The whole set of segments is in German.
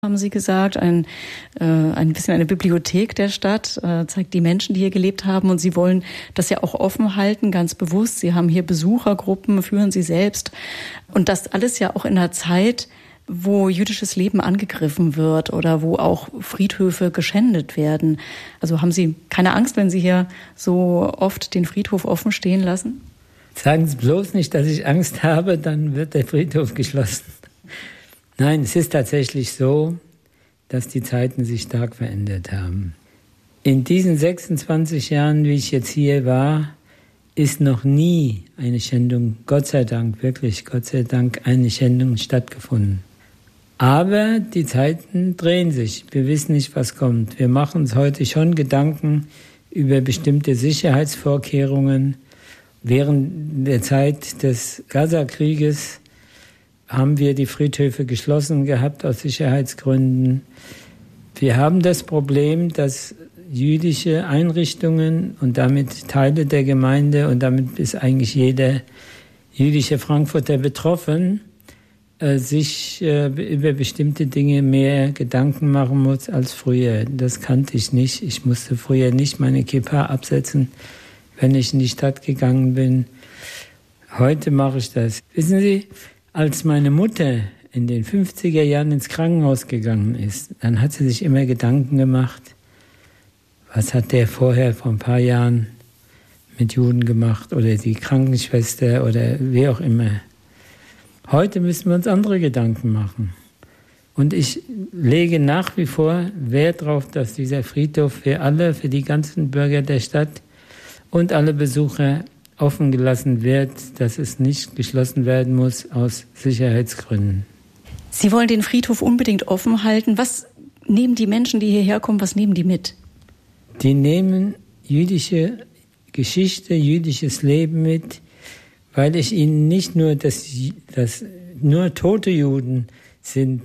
Haben Sie gesagt, ein bisschen eine Bibliothek der Stadt, zeigt die Menschen, die hier gelebt haben. Und Sie wollen das ja auch offen halten, ganz bewusst. Sie haben hier Besuchergruppen, führen Sie selbst. Und das alles ja auch in einer Zeit, wo jüdisches Leben angegriffen wird oder wo auch Friedhöfe geschändet werden. Also haben Sie keine Angst, wenn Sie hier so oft den Friedhof offen stehen lassen? Sagen Sie bloß nicht, dass ich Angst habe, dann wird der Friedhof geschlossen. Nein, es ist tatsächlich so, dass die Zeiten sich stark verändert haben. In diesen 26 Jahren, wie ich jetzt hier war, ist noch nie eine Schändung, Gott sei Dank, wirklich Gott sei Dank, eine Schändung stattgefunden. Aber die Zeiten drehen sich. Wir wissen nicht, was kommt. Wir machen uns heute schon Gedanken über bestimmte Sicherheitsvorkehrungen. Während der Zeit des Gaza-Krieges haben wir die Friedhöfe geschlossen gehabt aus Sicherheitsgründen. Wir haben das Problem, dass jüdische Einrichtungen und damit Teile der Gemeinde und damit ist eigentlich jeder jüdische Frankfurter betroffen, sich über bestimmte Dinge mehr Gedanken machen muss als früher. Das kannte ich nicht. Ich musste früher nicht meine Kippa absetzen, wenn ich in die Stadt gegangen bin. Heute mache ich das. Wissen Sie, als meine Mutter in den 50er Jahren ins Krankenhaus gegangen ist, dann hat sie sich immer Gedanken gemacht, was hat der vorher vor ein paar Jahren mit Juden gemacht oder die Krankenschwester oder wer auch immer. Heute müssen wir uns andere Gedanken machen. Und ich lege nach wie vor Wert darauf, dass dieser Friedhof für alle, für die ganzen Bürger der Stadt und alle Besucher offen gelassen wird, dass es nicht geschlossen werden muss aus Sicherheitsgründen. Sie wollen den Friedhof unbedingt offen halten. Was nehmen die Menschen, die hierher kommen, was nehmen die mit? Die nehmen jüdische Geschichte, jüdisches Leben mit, weil ich ihnen nicht nur, dass nur tote Juden sind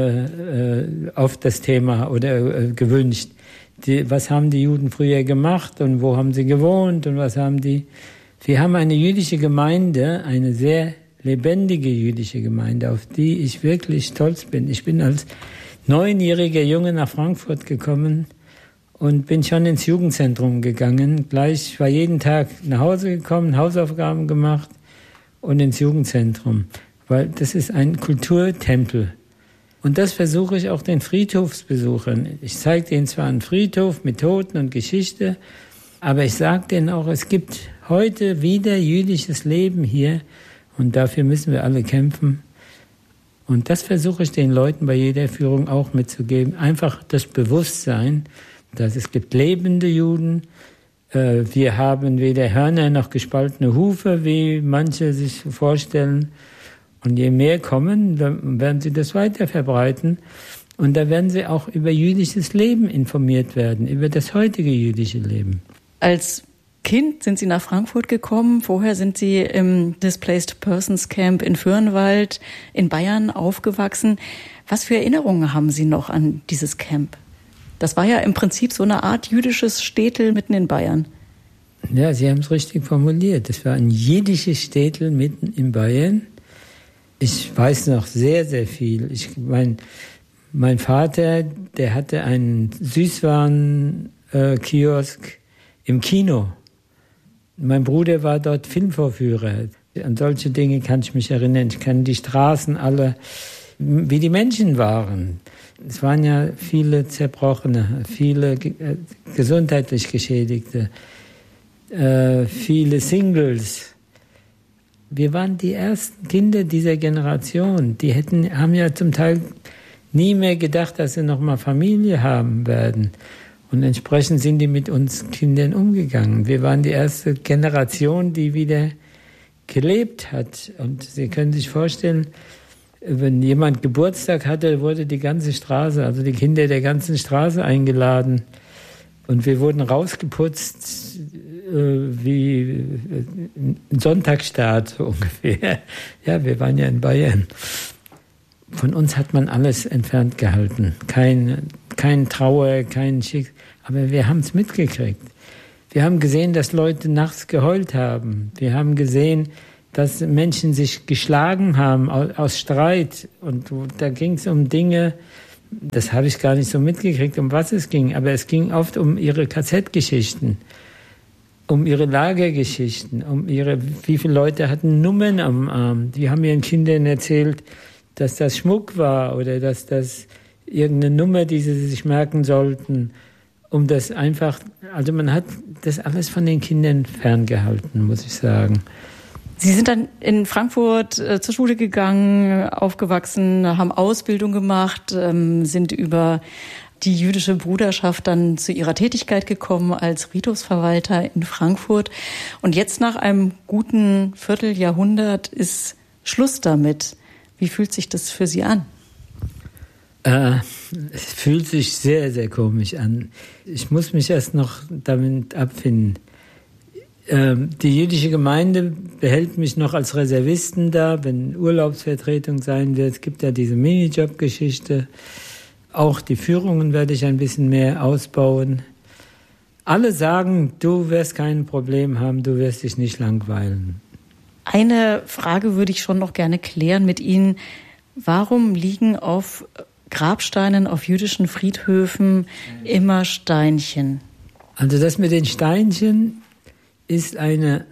auf das Thema oder gewünscht. Was haben die Juden früher gemacht und wo haben sie gewohnt und was haben die... Wir haben eine jüdische Gemeinde, eine sehr lebendige jüdische Gemeinde, auf die ich wirklich stolz bin. Ich bin als 9-jähriger Junge nach Frankfurt gekommen und bin schon ins Jugendzentrum gegangen. Gleich war jeden Tag nach Hause gekommen, Hausaufgaben gemacht und ins Jugendzentrum, weil das ist ein Kulturtempel. Und das versuche ich auch den Friedhofsbesuchern. Ich zeige denen zwar einen Friedhof mit Toten und Geschichte, aber ich sage denen auch, es gibt heute wieder jüdisches Leben hier und dafür müssen wir alle kämpfen. Und das versuche ich den Leuten bei jeder Führung auch mitzugeben. Einfach das Bewusstsein, dass es gibt lebende Juden. Wir haben weder Hörner noch gespaltene Hufe, wie manche sich vorstellen. Und je mehr kommen, dann werden sie das weiter verbreiten. Und da werden sie auch über jüdisches Leben informiert werden, über das heutige jüdische Leben. Als Kind sind Sie nach Frankfurt gekommen. Vorher sind Sie im Displaced Persons Camp in Fürnwald in Bayern aufgewachsen. Was für Erinnerungen haben Sie noch an dieses Camp? Das war ja im Prinzip so eine Art jüdisches Städtel mitten in Bayern. Ja, Sie haben es richtig formuliert. Das war ein jiddisches Städtel mitten in Bayern. Ich weiß noch sehr, sehr viel. Mein Vater, der hatte einen Süßwaren-Kiosk im Kino. Mein Bruder war dort Filmvorführer. An solche Dinge kann ich mich erinnern. Ich kann die Straßen alle, wie die Menschen waren. Es waren ja viele Zerbrochene, viele gesundheitlich Geschädigte, viele Singles. Wir waren die ersten Kinder dieser Generation. Die haben ja zum Teil nie mehr gedacht, dass sie noch mal Familie haben werden. Und entsprechend sind die mit uns Kindern umgegangen. Wir waren die erste Generation, die wieder gelebt hat. Und Sie können sich vorstellen, wenn jemand Geburtstag hatte, wurde die ganze Straße, also die Kinder der ganzen Straße eingeladen. Und wir wurden rausgeputzt wie ein Sonntagsstaat so ungefähr. Ja, wir waren ja in Bayern. Von uns hat man alles entfernt gehalten. Kein Trauer, kein Schicksal. Aber wir haben es mitgekriegt. Wir haben gesehen, dass Leute nachts geheult haben. Wir haben gesehen, dass Menschen sich geschlagen haben aus Streit. Und da ging es um Dinge, das habe ich gar nicht so mitgekriegt, um was es ging. Aber es ging oft um ihre KZ-Geschichten, um ihre Lagergeschichten, wie viele Leute hatten Nummern am Arm. Die haben ihren Kindern erzählt, dass das Schmuck war oder dass das irgendeine Nummer, die sie sich merken sollten, um das einfach, also man hat das alles von den Kindern ferngehalten, muss ich sagen. Sie sind dann in Frankfurt zur Schule gegangen, aufgewachsen, haben Ausbildung gemacht, sind über die jüdische Bruderschaft dann zu ihrer Tätigkeit gekommen als Friedhofsverwalter in Frankfurt. Und jetzt nach einem guten Vierteljahrhundert ist Schluss damit. Wie fühlt sich das für Sie an? Es fühlt sich sehr, sehr komisch an. Ich muss mich erst noch damit abfinden. Die jüdische Gemeinde behält mich noch als Reservisten da, wenn Urlaubsvertretung sein wird. Es gibt ja diese Minijob-Geschichte. Auch die Führungen werde ich ein bisschen mehr ausbauen. Alle sagen, du wirst kein Problem haben, du wirst dich nicht langweilen. Eine Frage würde ich schon noch gerne klären mit Ihnen. Warum liegen auf Grabsteinen auf jüdischen Friedhöfen immer Steinchen? Also das mit den Steinchen ist eine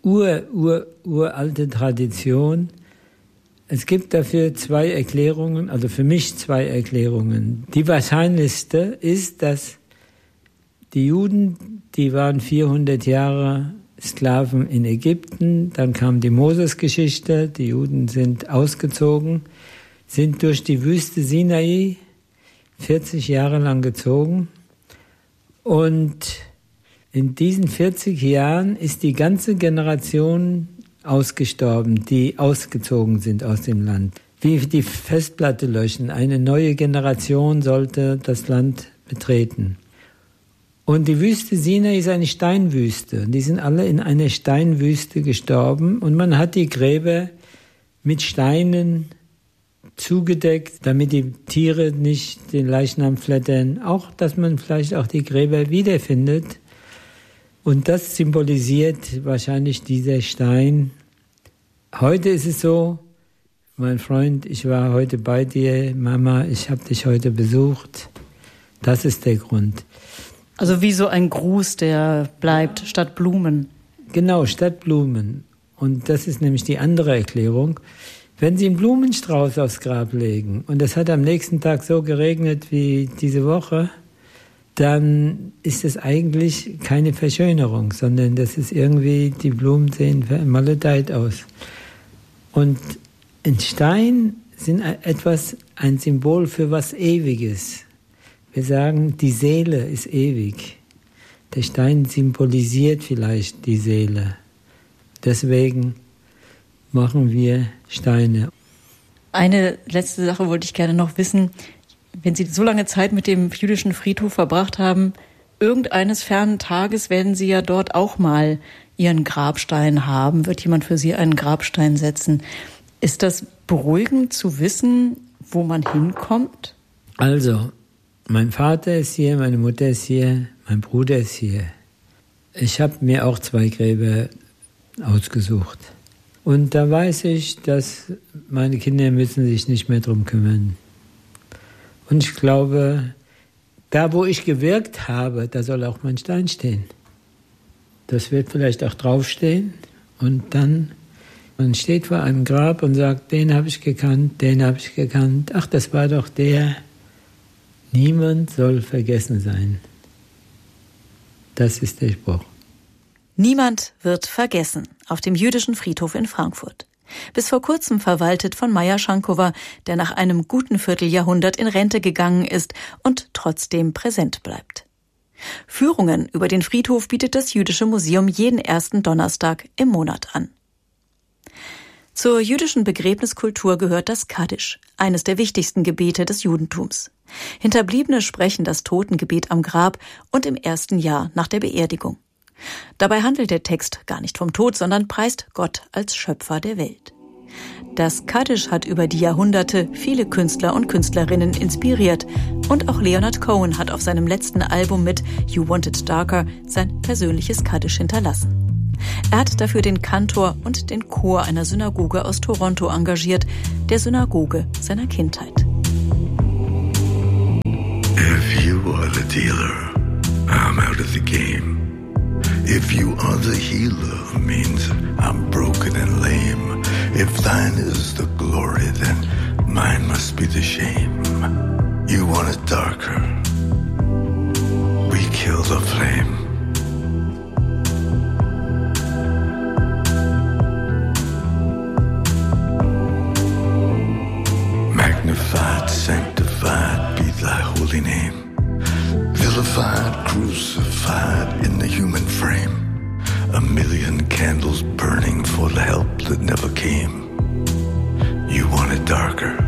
uralte Tradition. Es gibt dafür 2 Erklärungen, also für mich 2 Erklärungen. Die wahrscheinlichste ist, dass die Juden, die waren 400 Jahre Sklaven in Ägypten, dann kam die Moses-Geschichte, die Juden sind ausgezogen, sind durch die Wüste Sinai 40 Jahre lang gezogen und in diesen 40 Jahren ist die ganze Generation ausgestorben, die ausgezogen sind aus dem Land. Wie die Festplatte löschen, eine neue Generation sollte das Land betreten. Und die Wüste Sinai ist eine Steinwüste. Die sind alle in einer Steinwüste gestorben und man hat die Gräber mit Steinen zugedeckt, damit die Tiere nicht den Leichnam flattern. Auch, dass man vielleicht auch die Gräber wiederfindet. Und das symbolisiert wahrscheinlich dieser Stein. Heute ist es so, mein Freund, ich war heute bei dir, Mama, ich habe dich heute besucht. Das ist der Grund. Also wie so ein Gruß, der bleibt statt Blumen. Genau, statt Blumen. Und das ist nämlich die andere Erklärung. Wenn Sie einen Blumenstrauß aufs Grab legen und es hat am nächsten Tag so geregnet wie diese Woche, dann ist es eigentlich keine Verschönerung, sondern das ist irgendwie, die Blumen sehen maledeit aus. Und ein Stein sind ein Symbol für was Ewiges. Wir sagen, die Seele ist ewig. Der Stein symbolisiert vielleicht die Seele. Deswegen machen wir Steine. Eine letzte Sache wollte ich gerne noch wissen. Wenn Sie so lange Zeit mit dem jüdischen Friedhof verbracht haben, irgendeines fernen Tages werden Sie ja dort auch mal Ihren Grabstein haben. Wird jemand für Sie einen Grabstein setzen? Ist das beruhigend zu wissen, wo man hinkommt? Also, mein Vater ist hier, meine Mutter ist hier, mein Bruder ist hier. Ich habe mir auch 2 Gräber ausgesucht. Und da weiß ich, dass meine Kinder müssen sich nicht mehr drum kümmern. Und ich glaube, da wo ich gewirkt habe, da soll auch mein Stein stehen. Das wird vielleicht auch draufstehen. Und dann, man steht vor einem Grab und sagt, den habe ich gekannt, den habe ich gekannt. Ach, das war doch der. Niemand soll vergessen sein. Das ist der Spruch. Niemand wird vergessen auf dem jüdischen Friedhof in Frankfurt. Bis vor kurzem verwaltet von Maja Schankowa, der nach einem guten Vierteljahrhundert in Rente gegangen ist und trotzdem präsent bleibt. Führungen über den Friedhof bietet das Jüdische Museum jeden ersten Donnerstag im Monat an. Zur jüdischen Begräbniskultur gehört das Kaddisch, eines der wichtigsten Gebete des Judentums. Hinterbliebene sprechen das Totengebet am Grab und im ersten Jahr nach der Beerdigung. Dabei handelt der Text gar nicht vom Tod, sondern preist Gott als Schöpfer der Welt. Das Kaddisch hat über die Jahrhunderte viele Künstler und Künstlerinnen inspiriert. Und auch Leonard Cohen hat auf seinem letzten Album mit You Want It Darker sein persönliches Kaddisch hinterlassen. Er hat dafür den Kantor und den Chor einer Synagoge aus Toronto engagiert, der Synagoge seiner Kindheit. it a dealer, I'm out of the game. If you are the healer, means I'm broken and lame. If thine is the glory, then mine must be the shame. You want it darker, we kill the flame. Magnified, sanctified be thy holy name. Vilified, crucified in the human frame. A million candles burning for the help that never came. You want it darker,